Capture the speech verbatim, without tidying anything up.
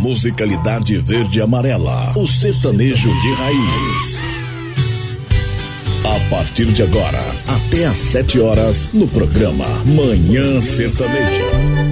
musicalidade verde e amarela, o sertanejo de raiz. A partir de agora, até às sete horas, no programa Manhã Sertaneja.